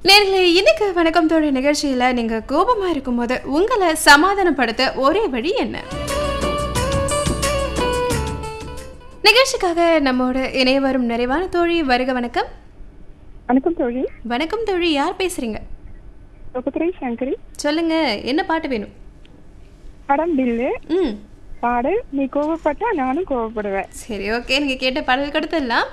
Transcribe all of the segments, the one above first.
நேர்களே, இன்னைக்கு வணக்கம் தோழி நிகழ்ச்சியில நீங்க கோபமா இருக்கும்போது உங்களை சமாதானப்படுத்த ஒரே வழி என்ன? நிகழ்ச்சிக்காக நம்மோட இணைய வரும் நிறைவான தோழி வருக. வணக்கம். வணக்கம் தோழி. வணக்கம் தோழி, யார் பேசுறீங்க? சுபத்ரை சங்கரி. சொல்லுங்க, என்ன பாட்டு வேணும்? படம் பில்லு. பாடல் நீ கோவப்பட்டா நானும் கோவப்படுவேன். சரி, ஓகே, நீங்க கேட்ட பாடல் கொடுத்துடலாம்.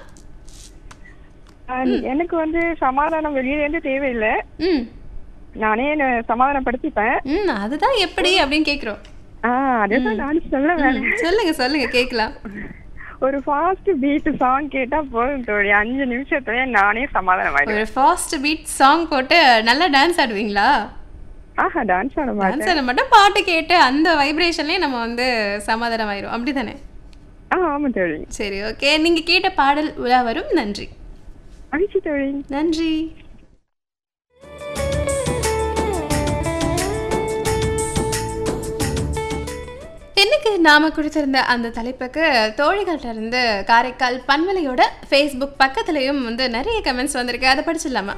எனக்கு சமாதானம் வெளியில இருந்து தேவையில்லை. நானே என்ன சமாதானப்படுத்திப்பேன். அதுதான் எப்படி அப்படின்னு கேக்குறோம். அதுதான் நானும் சொல்லுவேன். சொல்லுங்க சொல்லுங்க, கேட்கலாம். ஒரு ஃபாஸ்ட் பீட் சாங் கேட்டா போதும் தோழி, 5 நிமிஷத்துல நானே சமாதானம் ஆயிடுவேன். ஒரு ஃபாஸ்ட் பீட் சாங் போட்டு நல்லா டான்ஸ் ஆடுவீங்களா? டான்ஸ் ஆட டான்ஸ் ஆட மாட்டோம், பாட்டு கேட்டு அந்த வைப்ரேஷன்லயே நம்ம சமாதானம் ஆயிரும், அப்படிதானே? ஆமா தோழி. சரி, ஓகே, நீங்க கேட்ட பாடல் உலா வரும். நன்றி. தோழி, நன்றி. இன்னைக்கு நாம கொடுத்திருந்த அந்த தலைப்புக்கு தோழிகள்ட்ட இருந்து காரைக்கால் பன்மலையோட ஃபேஸ்புக் பக்கத்துலயும் நிறைய கமெண்ட்ஸ் வந்திருக்கு. அதை படிச்சிடலாமா?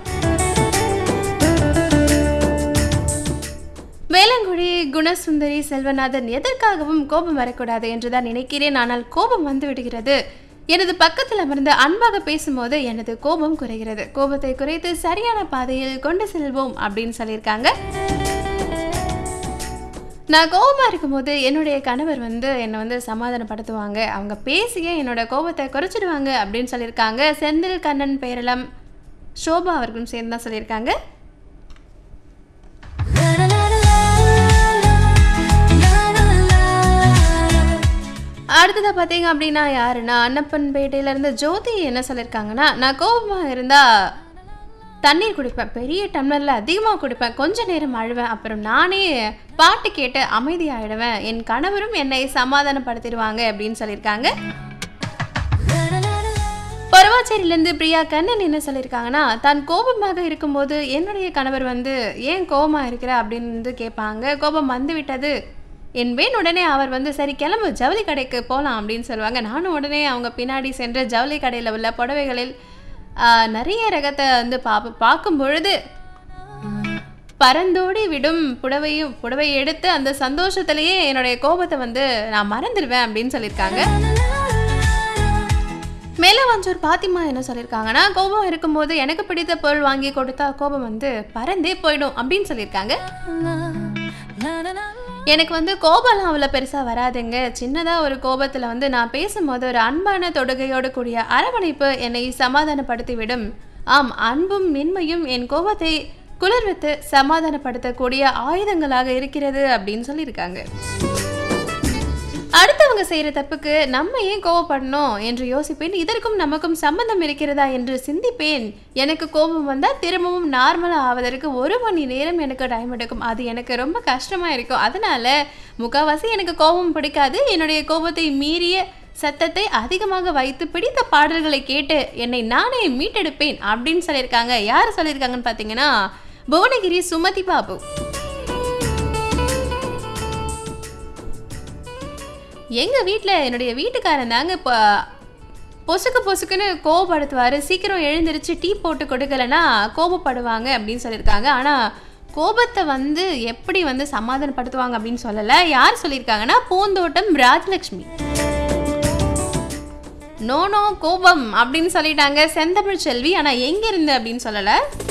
வேளங்குடி குணசுந்தரி செல்வநாதன், எதற்காகவும் கோபம் வரக்கூடாது என்றுதான் நினைக்கிறேன், ஆனால் கோபம் வந்து விடுகிறது. எனது பக்கத்தில் அமர்ந்து அன்பாக பேசும்போது எனது கோபம் குறைகிறது. கோபத்தை குறைத்து சரியான பாதையில் கொண்டு செல்வோம் அப்படின்னு சொல்லியிருக்காங்க. நான் கோபமாக இருக்கும்போது என்னுடைய கணவர் என்னை சமாதானப்படுத்துவாங்க. அவங்க பேசியே என்னோட கோபத்தை குறைச்சிடுவாங்க அப்படின்னு சொல்லியிருக்காங்க. செந்தில் கண்ணன் பேரளம் சோபா அவர்களும் சேர்ந்து தான் சொல்லியிருக்காங்க. அடுத்ததாக பார்த்தீங்க அப்படின்னா யாருன்னா அன்னப்பன்பேட்டையிலேருந்து ஜோதி என்ன சொல்லியிருக்காங்கன்னா, நான் கோபமாக இருந்தால் தண்ணீர் குடிப்பேன், பெரிய டம்ளரில் அதிகமாக குடிப்பேன், கொஞ்ச நேரம் அழுவேன், அப்புறம் நானே பாட்டு கேட்டு அமைதியாகிடுவேன், என் கணவரும் என்னை சமாதானப்படுத்திடுவாங்க அப்படின்னு சொல்லியிருக்காங்க. பரவாச்சேரியிலேருந்து பிரியா கண்ணன் என்ன சொல்லியிருக்காங்கன்னா, தான் கோபமாக இருக்கும்போது என்னுடைய கணவர் ஏன் கோபமாக இருக்கிற அப்படின்னு கேட்பாங்க. கோபம் வந்து விட்டது என்பேன். உடனே அவர் சரி கிளம்பு, ஜவுளி கடைக்கு போகலாம் அப்படின்னு சொல்லுவாங்க. நானும் உடனே அவங்க பின்னாடி சென்று ஜவுளி கடையில் உள்ள புடவைகளில் நிறைய ரகத்தை பார்க்கும் பொழுது பறந்தோடி விடும் புடவையை எடுத்து அந்த சந்தோஷத்திலேயே என்னுடைய கோபத்தை நான் மறந்துடுவேன் அப்படின்னு சொல்லியிருக்காங்க. மேலவாஞ்சூர் பாத்திமா என்ன சொல்லியிருக்காங்கன்னா, கோபம் இருக்கும்போது எனக்கு பிடித்த பொருள் வாங்கி கொடுத்தா கோபம் பறந்தே போயிடும் அப்படின்னு சொல்லியிருக்காங்க. எனக்கு கோபம்லாம் அவ்வளோ பெருசாக வராதுங்க. சின்னதாக ஒரு கோபத்தில் நான் பேசும்போது ஒரு அன்பான தொடுகையோடு கூடிய அரவணைப்பு என்னை சமாதானப்படுத்திவிடும். ஆம், அன்பும் மென்மையும் என் கோபத்தை குளிர்வித்து சமாதானப்படுத்தக்கூடிய ஆயுதங்களாக இருக்கிறது அப்படின்னு சொல்லியிருக்காங்க. அடுத்தவங்க செய்கிற தப்புக்கு நம்ம ஏன் கோபப்படணும் என்று யோசிப்பேன். இதற்கும் நமக்கும் சம்பந்தம் இருக்கிறதா என்று சிந்திப்பேன். எனக்கு கோபம் வந்தால் திரும்பவும் நார்மலாக ஆவதற்கு 1 மணி நேரம் எனக்கு டைம் எடுக்கும். அது எனக்கு ரொம்ப கஷ்டமாக இருக்கும். அதனால முக்கால்வாசி எனக்கு கோபம் பிடிக்காது. என்னுடைய கோபத்தை மீறிய சத்தத்தை அதிகமாக வைத்து பிடித்த பாடல்களை கேட்டு என்னை நானே மீட்டெடுப்பேன் அப்படின்னு சொல்லியிருக்காங்க. யார் சொல்லியிருக்காங்கன்னு பார்த்தீங்கன்னா, புவனகிரி சுமதி பாபு. எங்கள் வீட்டில் என்னுடைய வீட்டுக்காரன் தாங்க இப்போ பொசுக்குன்னு கோபப்படுத்துவார். சீக்கிரம் எழுந்திரிச்சு டீ போட்டு கொடுக்கலன்னா கோபப்படுவாங்க அப்படின்னு சொல்லியிருக்காங்க. ஆனால் கோபத்தை எப்படி சமாதானப்படுத்துவாங்க அப்படின்னு சொல்லலை. யார் சொல்லியிருக்காங்கன்னா, பூந்தோட்டம் ராஜலக்ஷ்மி. நோ கோபம் அப்படின்னு சொல்லிட்டாங்க செந்தமிழ் செல்வி. ஆனால் எங்கே இருந்து அப்படின்னு சொல்லலை.